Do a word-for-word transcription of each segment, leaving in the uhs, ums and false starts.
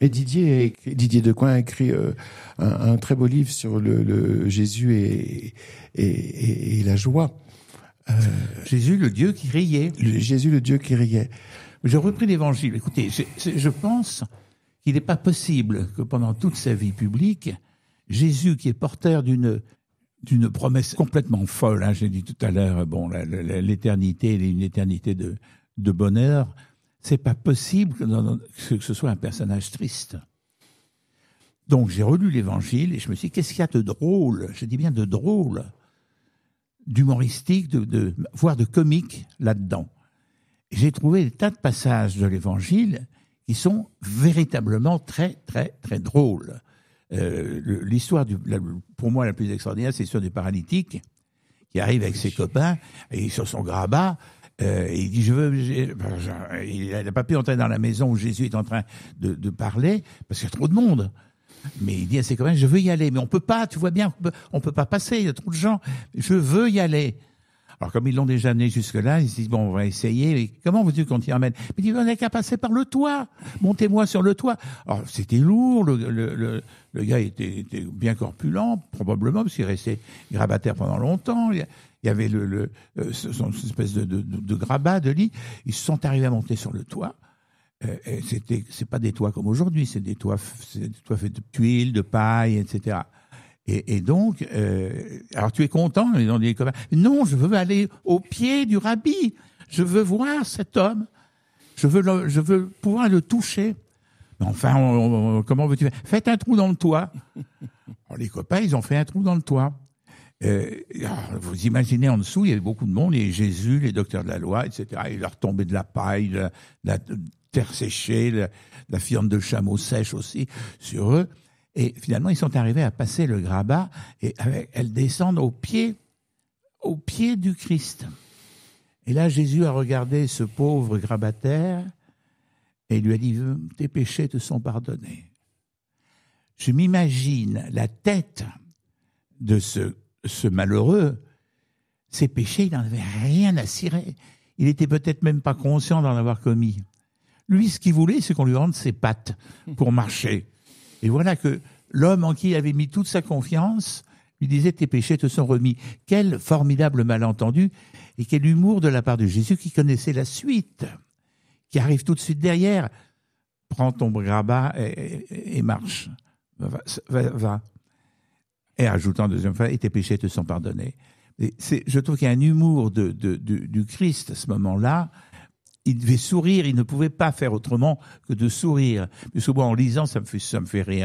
Et Didier, a écrit, Didier Decoing a écrit euh, un, un très beau livre sur le, le Jésus et, et, et, et la joie. Euh, Jésus, le Dieu qui riait. Le, Jésus, le Dieu qui riait. J'ai repris l'Évangile. Écoutez, je, je pense qu'il n'est pas possible que pendant toute sa vie publique, Jésus, qui est porteur d'une d'une promesse complètement folle, hein, j'ai dit tout à l'heure, bon, la, la, l'éternité, une éternité de, de bonheur, c'est pas possible que, dans, que ce soit un personnage triste. Donc j'ai relu l'Évangile et je me suis dit, qu'est-ce qu'il y a de drôle, je dis bien de drôle, d'humoristique, de, de, voire de comique là-dedans. Et j'ai trouvé des tas de passages de l'Évangile qui sont véritablement très, très, très drôles. Euh, l'histoire, du, la, pour moi, la plus extraordinaire, c'est l'histoire du paralytique qui arrive avec ses copains et sur son grabat, euh, et il dit, je veux, il n'a pas pu entrer dans la maison où Jésus est en train de, de parler parce qu'il y a trop de monde. Mais il dit à ses copains, je veux y aller, mais on peut pas, tu vois bien, on peut, on peut pas passer, il y a trop de gens, je veux y aller. Alors, comme ils l'ont déjà amené jusque-là, ils se disent, bon, on va essayer. Mais comment veux-tu qu'on t'y emmène? Mais il dit, on n'a qu'à passer par le toit. Montez-moi sur le toit. Alors, c'était lourd. Le, le, le, le gars était, était bien corpulent, probablement, parce qu'il restait grabataire pendant longtemps. Il y avait le, le, son espèce de, de, de grabat, de lit. Ils se sont arrivés à monter sur le toit. Euh, et c'était, c'est pas des toits comme aujourd'hui. C'est des toits, c'est des toits faits de tuiles, de paille, et cetera. Et, et donc, euh, alors tu es content, ils ont dit, non, je veux aller au pied du rabbi, je veux voir cet homme, je veux, le, je veux pouvoir le toucher. Mais enfin, on, on, comment veux-tu faire? Faites un trou dans le toit. Alors, les copains, ils ont fait un trou dans le toit. Euh, alors, vous imaginez en dessous, il y avait beaucoup de monde, et Jésus, les docteurs de la loi, et cetera. Il leur tombait de la paille, de la, de la terre séchée, de la, de la fiente de chameau sèche aussi sur eux. Et finalement, ils sont arrivés à passer le grabat et avec, elles descendent au pied, au pied du Christ. Et là, Jésus a regardé ce pauvre grabataire et il lui a dit, tes péchés te sont pardonnés. Je m'imagine la tête de ce, ce malheureux. Ses péchés, il n'en avait rien à cirer. Il était peut-être même pas conscient d'en avoir commis. Lui, ce qu'il voulait, c'est qu'on lui rende ses pattes pour marcher. Et voilà que l'homme en qui il avait mis toute sa confiance lui disait « tes péchés te sont remis ». Quel formidable malentendu et quel humour de la part de Jésus qui connaissait la suite, qui arrive tout de suite derrière. Prends ton grabat et, et, et marche. Va, va, va. Et ajoutant deuxième fois « et tes péchés te sont pardonnés ». Et c'est, je trouve qu'il y a un humour de, de, de, du Christ à ce moment-là. Il devait sourire, il ne pouvait pas faire autrement que de sourire. Mais souvent, en lisant, ça me fait, ça me fait rire.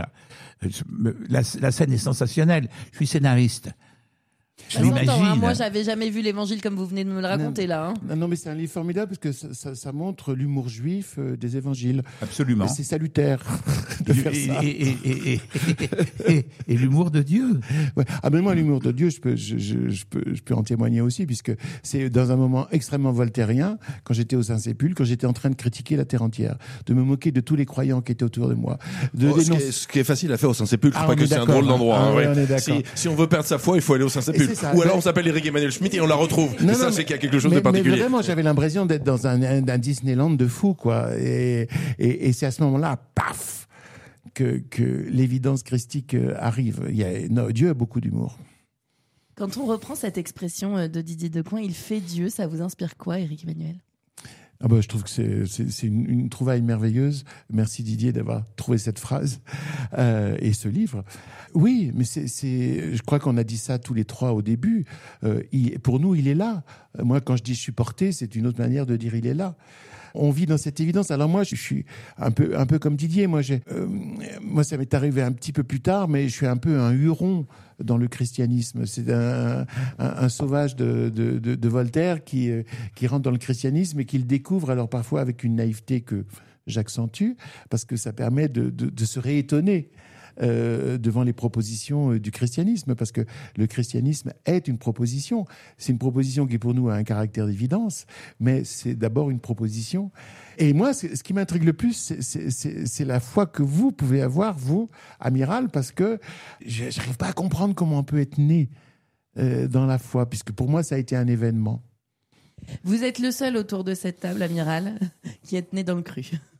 La, la scène est sensationnelle. Je suis scénariste. Je l'imagine. Hein, moi, j'avais jamais vu l'Évangile comme vous venez de me le raconter non, là. Hein. Non, non, mais c'est un livre formidable parce que ça, ça, ça montre l'humour juif euh, des Évangiles. Absolument. C'est salutaire de faire et, ça. Et, et, et, et, et, et l'humour de Dieu. Ouais. Ah mais moi, l'humour de Dieu, je peux, je, je, je peux, je peux en témoigner aussi, puisque c'est dans un moment extrêmement voltairien, quand j'étais au Saint-Sépulcre, quand j'étais en train de critiquer la terre entière, de me moquer de tous les croyants qui étaient autour de moi. De oh, ce, qui est, ce qui est facile à faire au Saint-Sépulcre, ah, pas que c'est un drôle d'endroit. Ah, hein, ouais, ouais. on est si, si on veut perdre sa foi, il faut aller au Saint-Sépulcre. Ou alors on s'appelle Éric Emmanuel Schmitt et on la retrouve. Non, et ça, non, c'est qu'il y a quelque chose mais, de particulier. Mais vraiment, j'avais l'impression d'être dans un, un, un Disneyland de fou, quoi. Et, et, et c'est à ce moment-là, paf, que, que l'évidence christique arrive. Il y a, non, Dieu a beaucoup d'humour. Quand on reprend cette expression de Didier Decoing, il fait Dieu, ça vous inspire quoi, Éric Emmanuel? Ah bah, je trouve que c'est, c'est, c'est une, une trouvaille merveilleuse. Merci Didier d'avoir trouvé cette phrase euh, et ce livre. Oui, mais c'est, c'est, je crois qu'on a dit ça tous les trois au début. Euh, il, pour nous, il est là. Moi, quand je dis je suis porté, c'est une autre manière de dire il est là. On vit dans cette évidence. Alors moi, je suis un peu, un peu comme Didier. Moi, j'ai, euh, moi, ça m'est arrivé un petit peu plus tard, mais je suis un peu un Huron dans le christianisme. C'est un, un, un sauvage de, de, de, de Voltaire qui, qui rentre dans le christianisme et qui le découvre, alors parfois avec une naïveté que j'accentue, parce que ça permet de, de, de se réétonner Euh, devant les propositions euh, du christianisme, parce que le christianisme est une proposition. C'est une proposition qui pour nous a un caractère d'évidence, mais c'est d'abord une proposition. Et moi, c'est, ce qui m'intrigue le plus, c'est, c'est, c'est, c'est la foi que vous pouvez avoir, vous, amiral, parce que je n'arrive pas à comprendre comment on peut être né euh, dans la foi, puisque pour moi, ça a été un événement. Vous êtes le seul autour de cette table, amiral, qui est né dans le cru.